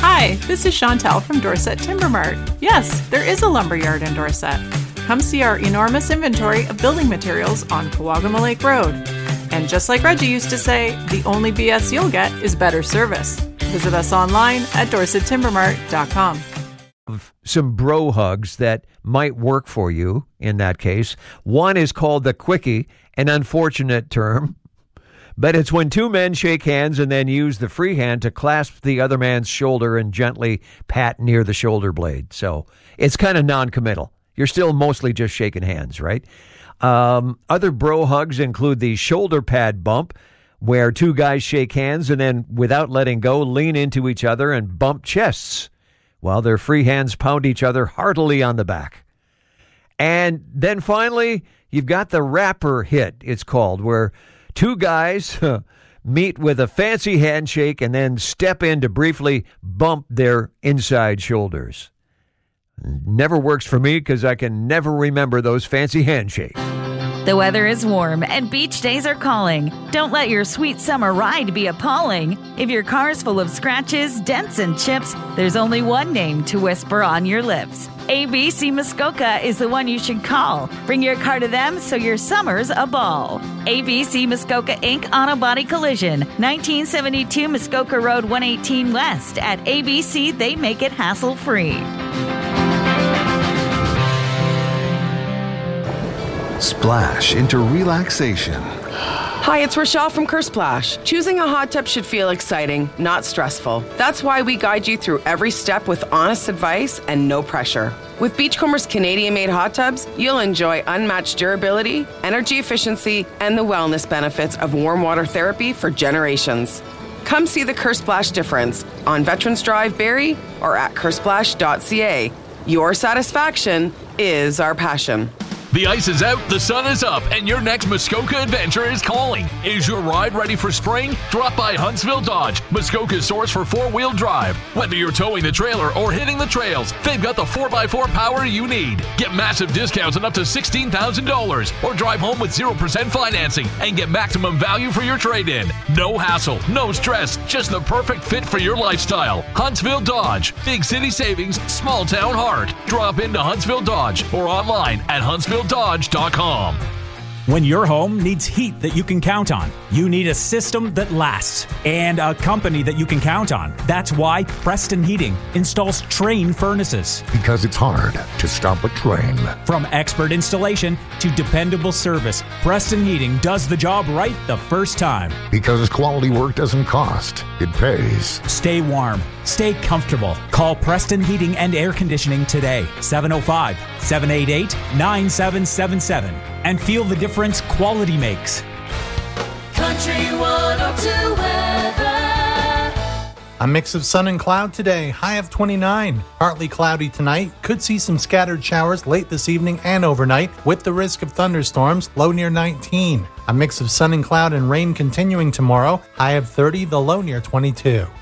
Hi, this is Chantel from Dorset Timber Mart. Yes, there is a lumberyard in Dorset. Come see our enormous inventory of building materials on Kawagama Lake Road. And just like Reggie used to say, the only BS you'll get is better service. Visit us online at dorsettimbermart.com. Some bro hugs that might work for you in that case. One is called the quickie, an unfortunate term, but it's when two men shake hands and then use the free hand to clasp the other man's shoulder and gently pat near the shoulder blade. So it's kind of non-committal. You're still mostly just shaking hands, right? Other bro hugs include the shoulder pad bump, where two guys shake hands and then, without letting go, lean into each other and bump chests while their free hands pound each other heartily on the back. And then finally, you've got the rapper hit, it's called, where two guys meet with a fancy handshake and then step in to briefly bump their inside shoulders. Never works for me because I can never remember those fancy handshakes. The weather is warm and beach days are calling. Don't let your sweet summer ride be appalling. If your car's full of scratches, dents, and chips, there's only one name to whisper on your lips. ABC Muskoka is the one you should call. Bring your car to them so your summer's a ball. ABC Muskoka Inc. Auto Body Collision, 1972 Muskoka Road 118 West. At ABC, they make it hassle-free. Splash into relaxation. Hi, it's Rochelle from Kersplash. Choosing a hot tub should feel exciting, not stressful. That's why we guide you through every step with honest advice and no pressure. With Beachcomber's Canadian-made hot tubs, you'll enjoy unmatched durability, energy efficiency, and the wellness benefits of warm water therapy for generations. Come see the Kersplash difference on Veterans Drive, Barrie, or at kersplash.ca. Your satisfaction is our passion. The ice is out, the sun is up, and your next Muskoka adventure is calling. Is your ride ready for spring? Drop by Huntsville Dodge, Muskoka's source for four-wheel drive. Whether you're towing the trailer or hitting the trails, they've got the 4x4 power you need. Get massive discounts on up to $16,000 or drive home with 0% financing and get maximum value for your trade-in. No hassle, no stress, just the perfect fit for your lifestyle. Huntsville Dodge, big city savings, small town heart. Drop into Huntsville Dodge or online at HuntsvilleDodge.com. When your home needs heat that you can count on, you need a system that lasts and a company that you can count on. That's why Preston Heating installs Trane furnaces. Because it's hard to stop a train. From expert installation to dependable service, Preston Heating does the job right the first time. Because quality work doesn't cost, it pays. Stay warm. Stay comfortable. Call Preston Heating and Air Conditioning today, 705-788-9777. And feel the difference quality makes. Country 102 weather. A mix of sun and cloud today, high of 29. Partly cloudy tonight. Could see some scattered showers late this evening and overnight with the risk of thunderstorms, low near 19. A mix of sun and cloud and rain continuing tomorrow, high of 30, the low near 22.